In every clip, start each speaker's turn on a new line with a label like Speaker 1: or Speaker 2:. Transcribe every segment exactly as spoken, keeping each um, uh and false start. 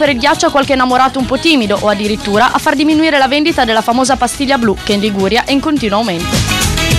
Speaker 1: rompere il ghiaccio a qualche innamorato un po' timido o addirittura a far diminuire la vendita della famosa pastiglia blu che in Liguria è in continuo aumento.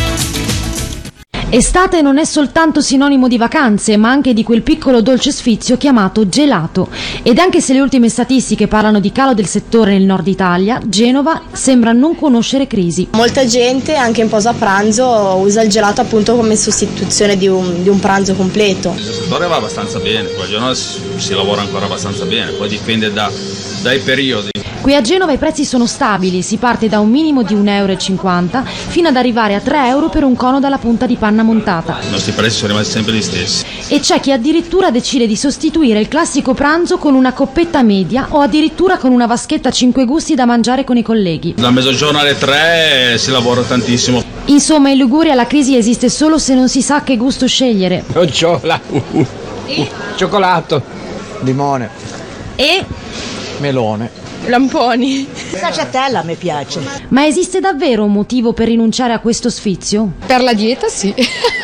Speaker 2: Estate non è soltanto sinonimo di vacanze, ma anche di quel piccolo dolce sfizio chiamato gelato. Ed anche se le ultime statistiche parlano di calo del settore nel nord Italia, Genova sembra non conoscere crisi.
Speaker 3: Molta gente, anche in pausa pranzo, usa il gelato appunto come sostituzione di un, di un pranzo completo.
Speaker 4: Il settore va abbastanza bene, poi a Genova si, si lavora ancora abbastanza bene, poi dipende da, dai periodi.
Speaker 2: Qui a Genova i prezzi sono stabili, si parte da un minimo di un euro e cinquanta fino ad arrivare a tre euro per un cono dalla punta di panna montata.
Speaker 4: I nostri prezzi sono rimasti sempre gli stessi.
Speaker 2: E c'è chi addirittura decide di sostituire il classico pranzo con una coppetta media o addirittura con una vaschetta a cinque gusti da mangiare con i colleghi.
Speaker 4: Da mezzogiorno alle tre si lavora tantissimo.
Speaker 2: Insomma, in Liguria la crisi esiste solo se non si sa che gusto scegliere.
Speaker 5: Nocciola, uh, uh, uh, cioccolato, limone
Speaker 2: e
Speaker 5: melone.
Speaker 6: Lamponi.
Speaker 7: La ciatella mi piace.
Speaker 2: Ma esiste davvero un motivo per rinunciare a questo sfizio?
Speaker 6: Per la dieta sì.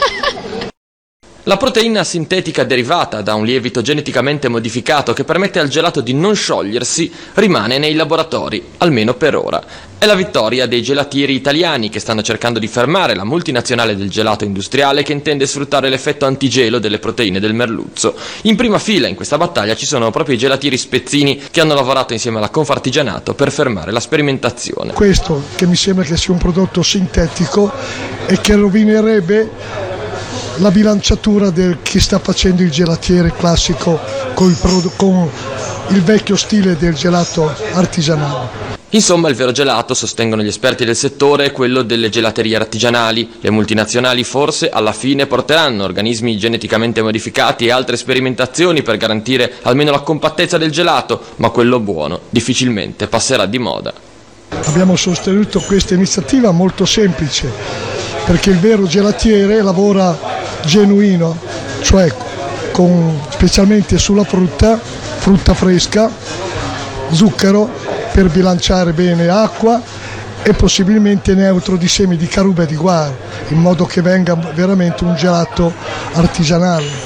Speaker 8: La proteina sintetica derivata da un lievito geneticamente modificato che permette al gelato di non sciogliersi rimane nei laboratori, almeno per ora. È la vittoria dei gelatieri italiani che stanno cercando di fermare la multinazionale del gelato industriale che intende sfruttare l'effetto antigelo delle proteine del merluzzo. In prima fila in questa battaglia ci sono proprio i gelatieri spezzini che hanno lavorato insieme alla Confartigianato per fermare la sperimentazione.
Speaker 9: Questo che mi sembra che sia un prodotto sintetico e che rovinerebbe la bilanciatura del chi sta facendo il gelatiere classico con il, prodo- con il vecchio stile del gelato artigianale.
Speaker 8: Insomma, il vero gelato, sostengono gli esperti del settore, è quello delle gelaterie artigianali. Le multinazionali forse alla fine porteranno organismi geneticamente modificati e altre sperimentazioni per garantire almeno la compattezza del gelato, ma quello buono difficilmente passerà di moda.
Speaker 9: Abbiamo sostenuto questa iniziativa molto semplice, perché il vero gelatiere lavora genuino, cioè con, specialmente sulla frutta, frutta fresca, zucchero per bilanciare bene acqua e possibilmente neutro di semi di caruba e di guaro, in modo che venga veramente un gelato artigianale.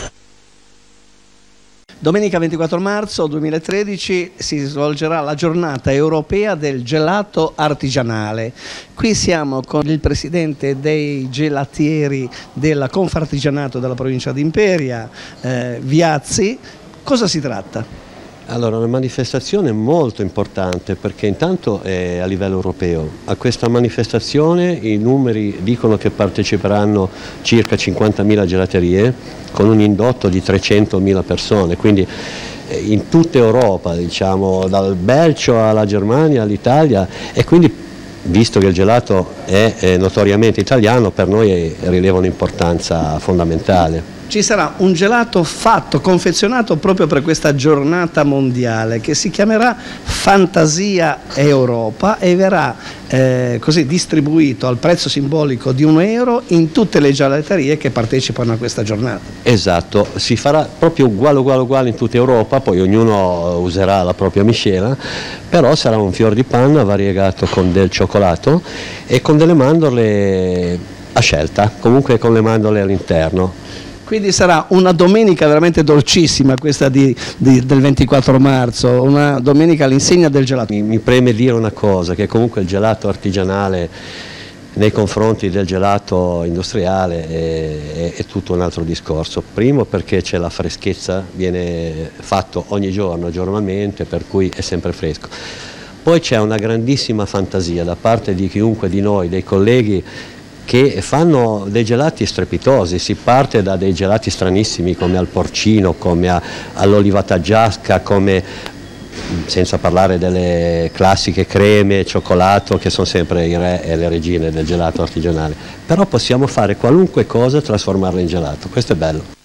Speaker 10: Domenica ventiquattro marzo duemilatredici si svolgerà la giornata europea del gelato artigianale. Qui siamo con il presidente dei gelatieri della Confartigianato della provincia di Imperia, eh, Viazzi. Cosa si tratta?
Speaker 11: Allora, una manifestazione molto importante perché intanto è a livello europeo. A questa manifestazione i numeri dicono che parteciperanno circa cinquantamila gelaterie con un indotto di trecentomila persone, quindi in tutta Europa, diciamo, dal Belgio alla Germania all'Italia, e quindi visto che il gelato è, è notoriamente italiano, per noi rileva un'importanza fondamentale.
Speaker 10: Ci sarà un gelato fatto, confezionato proprio per questa giornata mondiale che si chiamerà Fantasia Europa e verrà eh, così distribuito al prezzo simbolico di un euro in tutte le gelaterie che partecipano a questa giornata.
Speaker 11: Esatto, si farà proprio uguale uguale uguale in tutta Europa, poi ognuno userà la propria miscela, però sarà un fior di panna variegato con del cioccolato e con delle mandorle a scelta, comunque con le mandorle all'interno.
Speaker 10: Quindi sarà una domenica veramente dolcissima questa di, di, del ventiquattro marzo, una domenica all'insegna del gelato.
Speaker 11: Mi, mi preme dire una cosa, che comunque il gelato artigianale nei confronti del gelato industriale è, è, è tutto un altro discorso. Primo perché c'è la freschezza, viene fatto ogni giorno, giornalmente, per cui è sempre fresco. Poi c'è una grandissima fantasia da parte di chiunque di noi, dei colleghi, che fanno dei gelati strepitosi. Si parte da dei gelati stranissimi come al porcino, come a, all'olivata giasca, come, senza parlare delle classiche creme, cioccolato, che sono sempre i re e le regine del gelato artigianale. Però possiamo fare qualunque cosa e trasformarla in gelato, questo è bello.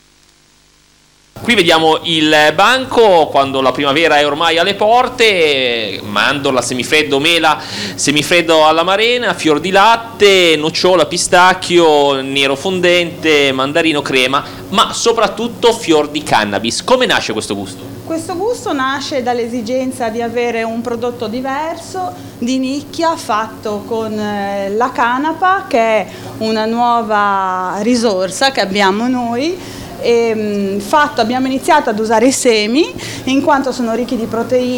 Speaker 12: Qui vediamo il banco quando la primavera è ormai alle porte, mandorla, semifreddo, mela, semifreddo all'amarena, fior di latte, nocciola, pistacchio, nero fondente, mandarino, crema, ma soprattutto fior di cannabis. Come nasce questo gusto?
Speaker 13: Questo gusto nasce dall'esigenza di avere un prodotto diverso, di nicchia, fatto con la canapa, che è una nuova risorsa che abbiamo noi. E, fatto, abbiamo iniziato ad usare i semi in quanto sono ricchi di proteine